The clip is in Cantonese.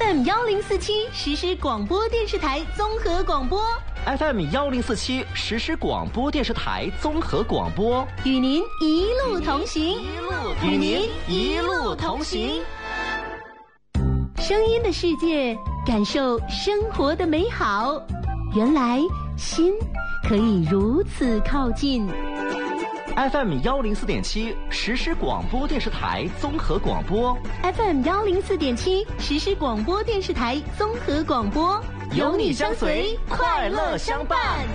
FM 1047实时广播电视台综合广播。 FM 1047实时广播电视台综合广播， 与您一路同行， 与您一路同行。 声音的世界，感受生活的美好。原来心可以如此靠近。 FM 104.7实时广播电视台综合广播， FM 104.7实时广播电视台综合广播， 有你相随，快乐相伴。